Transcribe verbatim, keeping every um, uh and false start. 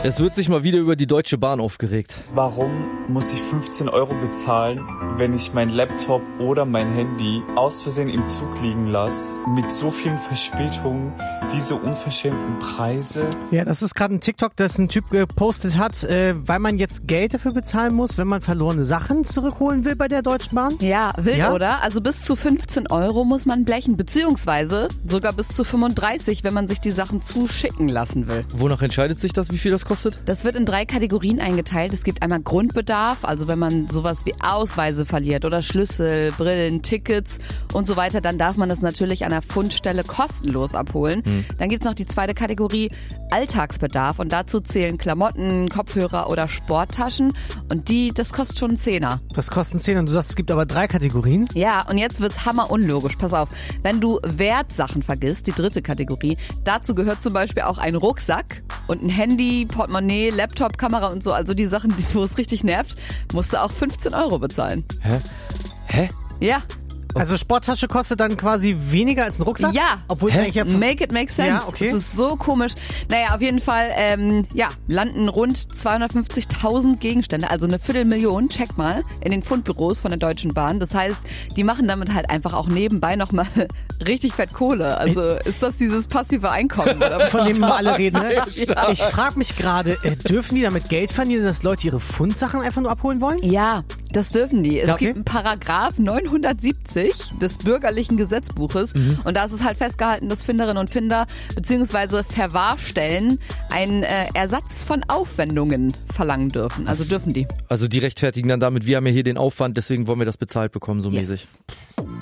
Es wird sich mal wieder über die Deutsche Bahn aufgeregt. Warum muss ich fünfzehn Euro bezahlen, wenn ich mein Laptop oder mein Handy aus Versehen im Zug liegen lasse? Mit so vielen Verspätungen, diese unverschämten Preise. Ja, das ist gerade ein TikTok, das ein Typ gepostet hat, äh, weil man jetzt Geld dafür bezahlen muss, wenn man verlorene Sachen zurückholen will bei der Deutschen Bahn. Ja, wild, Ja? oder? Also bis zu fünfzehn Euro muss man blechen, beziehungsweise sogar bis zu fünfunddreißig, wenn man sich die Sachen zuschicken lassen will. Wonach entscheidet sich das, wie viel das kostet? Das wird in drei Kategorien eingeteilt. Es gibt einmal Grundbedarf, also wenn man sowas wie Ausweise verliert oder Schlüssel, Brillen, Tickets und so weiter, dann darf man das natürlich an der Fundstelle kostenlos abholen. Hm. Dann gibt's noch die zweite Kategorie Alltagsbedarf und dazu zählen Klamotten, Kopfhörer oder Sporttaschen und die, das kostet schon einen Zehner. Das kostet zehn und du sagst, es gibt aber drei Kategorien. Ja, und jetzt wird's hammer unlogisch. Pass auf, wenn du Wertsachen vergisst, die dritte Kategorie, dazu gehört zum Beispiel auch ein Rucksack und ein Handy, Portemonnaie, Laptop, Kamera und so, also die Sachen, die, wo es richtig nervt, musst du auch fünfzehn Euro bezahlen. Hä? Hä? Ja. Also Sporttasche kostet dann quasi weniger als ein Rucksack? Ja. Obwohl es eigentlich ja Make it make sense. Ja, okay. Das ist so komisch. Naja, auf jeden Fall, ähm, ja, landen rund zweihundertfünfzigtausend Gegenstände, also eine Viertelmillion, check mal, in den Fundbüros von der Deutschen Bahn. Das heißt, die machen damit halt einfach auch nebenbei nochmal richtig fett Kohle. Also ist das dieses passive Einkommen? Oder von dem wir alle reden, ne? Ja. Ich frage mich gerade, äh, dürfen die damit Geld verdienen, dass Leute ihre Fundsachen einfach nur abholen wollen? Ja, das dürfen die. Es Ja, okay. gibt einen Paragraph neunhundertsiebzig des bürgerlichen Gesetzbuches mhm. und da ist es halt festgehalten, dass Finderinnen und Finder bzw. Verwahrstellen einen äh, Ersatz von Aufwendungen verlangen dürfen. Also dürfen die. Also die rechtfertigen dann damit, wir haben ja hier den Aufwand, deswegen wollen wir das bezahlt bekommen, so Yes. mäßig.